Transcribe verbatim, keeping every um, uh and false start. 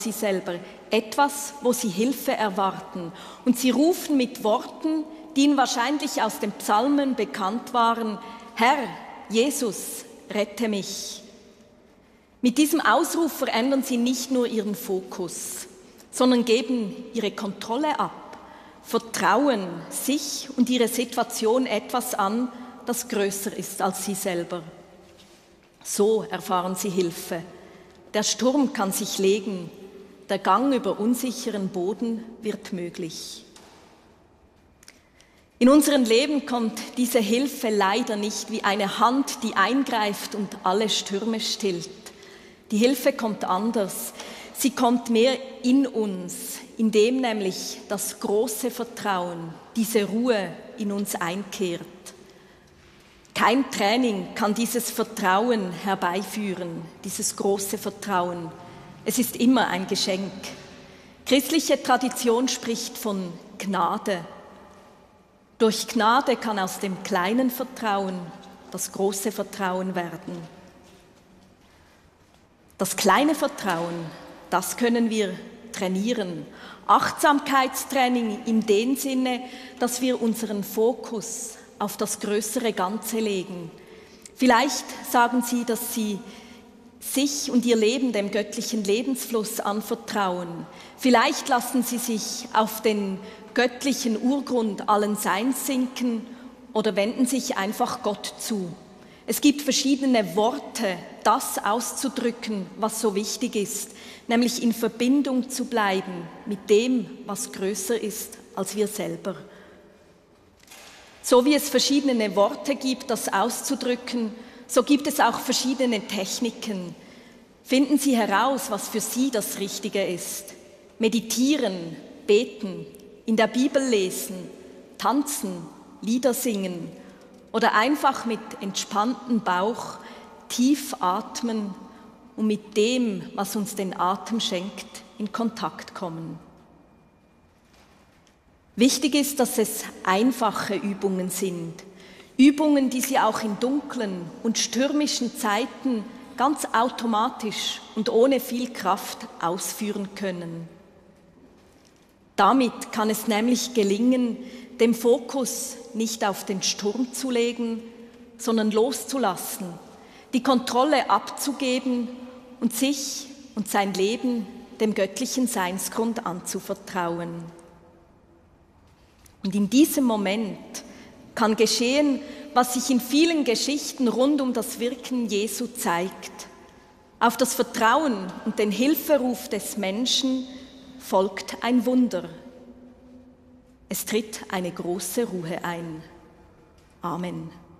sie selber, etwas, wo sie Hilfe erwarten. Und sie rufen mit Worten, die ihnen wahrscheinlich aus den Psalmen bekannt waren: Herr, Jesus, rette mich. Mit diesem Ausruf verändern sie nicht nur ihren Fokus, sondern geben ihre Kontrolle ab, vertrauen sich und ihre Situation etwas an, das größer ist als sie selber. So erfahren sie Hilfe. Der Sturm kann sich legen, der Gang über unsicheren Boden wird möglich. In unserem Leben kommt diese Hilfe leider nicht wie eine Hand, die eingreift und alle Stürme stillt. Die Hilfe kommt anders. Sie kommt mehr in uns, indem nämlich das große Vertrauen, diese Ruhe in uns einkehrt. Kein Training kann dieses Vertrauen herbeiführen, dieses große Vertrauen. Es ist immer ein Geschenk. Christliche Tradition spricht von Gnade. Durch Gnade kann aus dem kleinen Vertrauen das große Vertrauen werden. Das kleine Vertrauen, das können wir trainieren. Achtsamkeitstraining in dem Sinne, dass wir unseren Fokus auf das größere Ganze legen. Vielleicht sagen Sie, dass Sie sich und Ihr Leben dem göttlichen Lebensfluss anvertrauen. Vielleicht lassen Sie sich auf den göttlichen Urgrund allen Seins sinken oder wenden sich einfach Gott zu. Es gibt verschiedene Worte, das auszudrücken, was so wichtig ist, nämlich in Verbindung zu bleiben mit dem, was größer ist als wir selber. So wie es verschiedene Worte gibt, das auszudrücken, so gibt es auch verschiedene Techniken. Finden Sie heraus, was für Sie das Richtige ist. Meditieren, beten, in der Bibel lesen, tanzen, Lieder singen oder einfach mit entspanntem Bauch tief atmen und mit dem, was uns den Atem schenkt, in Kontakt kommen. Wichtig ist, dass es einfache Übungen sind. Übungen, die Sie auch in dunklen und stürmischen Zeiten ganz automatisch und ohne viel Kraft ausführen können. Damit kann es nämlich gelingen, den Fokus nicht auf den Sturm zu legen, sondern loszulassen, die Kontrolle abzugeben und sich und sein Leben dem göttlichen Seinsgrund anzuvertrauen. Und in diesem Moment kann geschehen, was sich in vielen Geschichten rund um das Wirken Jesu zeigt. Auf das Vertrauen und den Hilferuf des Menschen folgt ein Wunder. Es tritt eine große Ruhe ein. Amen.